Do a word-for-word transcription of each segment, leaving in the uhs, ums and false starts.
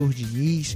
Diniz,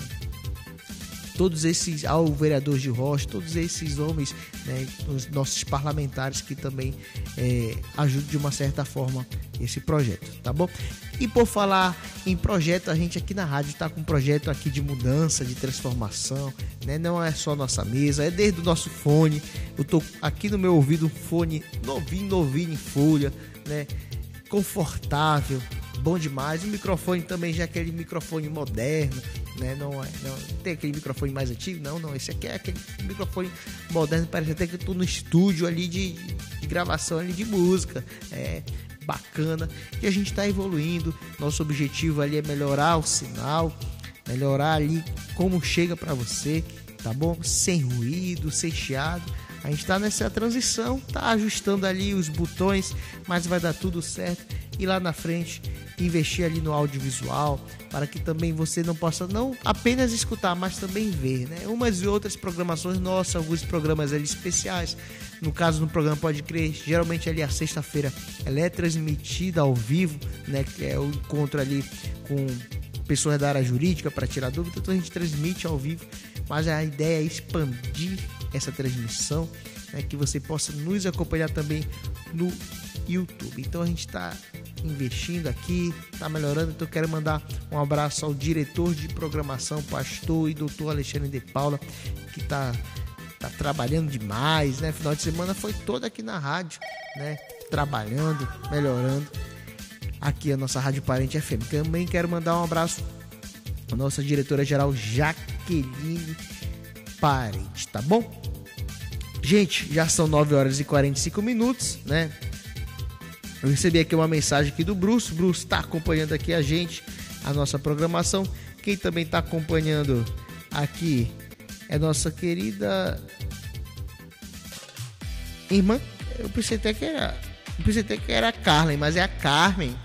todos esses, ao vereador Gil Rocha, todos esses homens, né, os nossos parlamentares que também é, ajudam de uma certa forma esse projeto, tá bom? E por falar em projeto, a gente aqui na rádio está com um projeto aqui de mudança, de transformação, né? Não é só nossa mesa, é desde o nosso fone. Eu tô aqui no meu ouvido um fone novinho, novinho em folha, né? Confortável, bom demais. O microfone também já é aquele microfone moderno, né? Não, é, não tem aquele microfone mais antigo, não, não. Esse aqui é aquele microfone moderno, parece até que eu tô no estúdio ali de, de gravação ali de música. É bacana. E a gente está evoluindo. Nosso objetivo ali é melhorar o sinal, melhorar ali como chega para você, tá bom? Sem ruído, sem chiado. A gente está nessa transição, tá ajustando ali os botões, mas vai dar tudo certo. E lá na frente, investir ali no audiovisual, para que também você não possa não apenas escutar, mas também ver, né? Umas e outras programações nossas, alguns programas ali especiais. No caso, no programa Pode Crer, geralmente ali a sexta-feira ela é transmitida ao vivo, né? Que é o encontro ali com pessoas da área jurídica para tirar dúvida, então a gente transmite ao vivo, mas a ideia é expandir essa transmissão, né, que você possa nos acompanhar também no YouTube. Então a gente está investindo aqui, está melhorando. Então eu quero mandar um abraço ao diretor de programação, pastor e doutor Alexandre de Paula, que está tá trabalhando demais, né? Final de semana foi todo aqui na rádio, né? Trabalhando, melhorando aqui a nossa Rádio Parente F M. Também quero mandar um abraço à nossa diretora-geral Jaqueline Parente, tá bom? Gente, já são nove horas e quarenta e cinco minutos, né? Eu recebi aqui uma mensagem aqui do Bruce. Bruce está acompanhando aqui a gente, a nossa programação. Quem também está acompanhando aqui é nossa querida irmã. Eu pensei até que era, eu pensei até que era a Carmen, mas é a Carmen.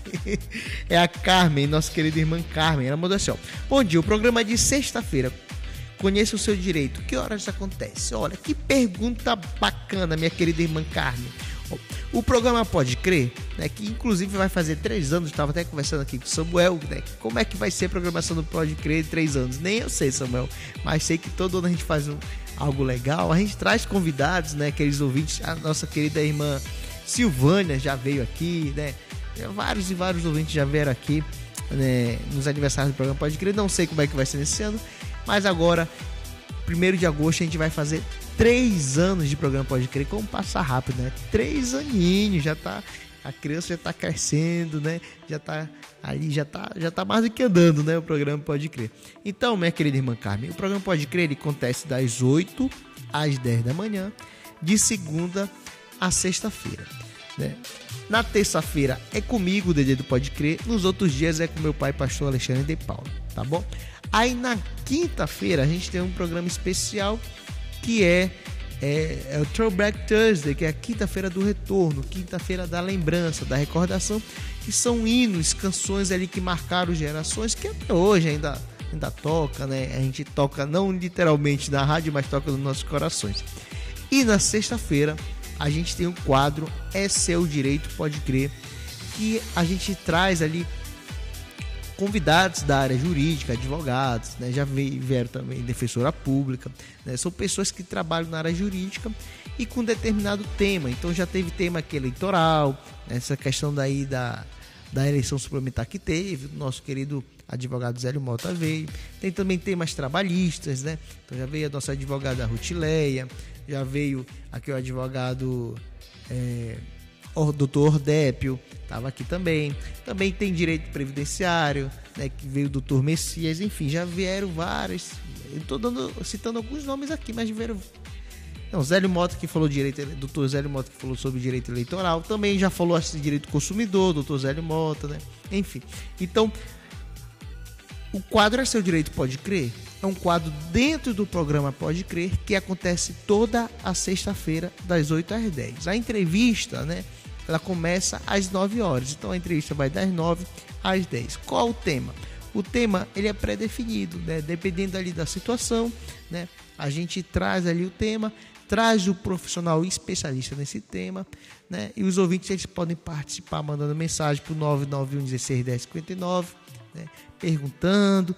É a Carmen, nossa querida irmã Carmen. Ela mandou assim, ó: bom dia, o programa é de sexta-feira. Conheça o seu direito. Que horas acontece? Olha, que pergunta bacana, minha querida irmã Carmen. O programa Pode Crer, né, que inclusive vai fazer três anos, estava até conversando aqui com o Samuel, né, como é que vai ser a programação do Pode Crer de três anos. Nem eu sei, Samuel, mas sei que todo ano a gente faz um, algo legal. A gente traz convidados, né, aqueles ouvintes. A nossa querida irmã Silvânia já veio aqui, né, vários e vários ouvintes já vieram aqui, né, nos aniversários do programa Pode Crer. Não sei como é que vai ser nesse ano, mas agora, primeiro de agosto, a gente vai fazer três anos de programa Pode Crer. Como passa rápido, né? Três aninhos, já tá, a criança já tá crescendo, né? Já tá ali, já tá, já tá mais do que andando, né? O programa Pode Crer. Então, minha querida irmã Carmen, o programa Pode Crer, ele acontece das oito às dez da manhã, de segunda a sexta-feira, né? Na terça-feira é comigo, o Dedê do Pode Crer. Nos outros dias é com meu pai, pastor Alexandre de Paula, tá bom? Aí na quinta-feira a gente tem um programa especial que é, é, é o Throwback Thursday, que é a quinta-feira do retorno, quinta-feira da lembrança, da recordação, que são hinos, canções ali que marcaram gerações, que até hoje ainda, ainda toca, né? A gente toca não literalmente na rádio, mas toca nos nossos corações. E na sexta-feira a gente tem um quadro É Seu Direito, Pode Crer, que a gente traz ali convidados da área jurídica, advogados, né? Já vieram também defensora pública, né? São pessoas que trabalham na área jurídica e com determinado tema. Então já teve tema aqui eleitoral, né? Essa questão daí da, da eleição suplementar que teve, o nosso querido advogado Zélio Mota veio. Tem também temas trabalhistas, né? Então já veio a nossa advogada Rutileia, já veio aqui o advogado é, o doutor Ordépio, estava aqui também. Também tem direito previdenciário, né, que veio o doutor Messias. Enfim, já vieram vários. Eu estou citando alguns nomes aqui, mas vieram. Não, Zélio Mota que falou direito, doutor Zélio Mota que falou sobre direito eleitoral, também já falou assim, direito do consumidor, doutor Zélio Mota, né? Enfim. Então, o quadro É Seu Direito, Pode Crer é um quadro dentro do programa Pode Crer que acontece toda a sexta-feira das oito às dez. A entrevista, né, ela começa às nove horas. Então a entrevista vai das nove às dez. Qual o tema? O tema, ele é pré-definido, né? Dependendo ali da situação, né? A gente traz ali o tema, traz o profissional especialista nesse tema, né? E os ouvintes, eles podem participar mandando mensagem para o nove nove um um seis um zero cinco nove, né? Perguntando,